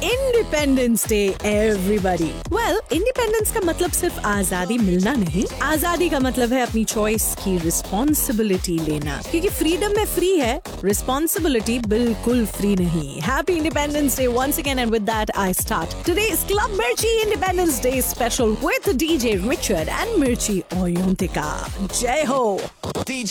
Independence day everybody. Well, independence का मतलब सिर्फ आजादी मिलना नहीं, आजादी का मतलब है अपनी चॉइस की रिस्पॉन्सिबिलिटी लेना, क्योंकि फ्रीडम में फ्री है, रिस्पॉन्सिबिलिटी बिल्कुल फ्री नहीं। Happy independence day once again, and with that I start today's Club Mirchi Independence Day special with DJ Richard and Mirchi Oyontika. Jai Ho!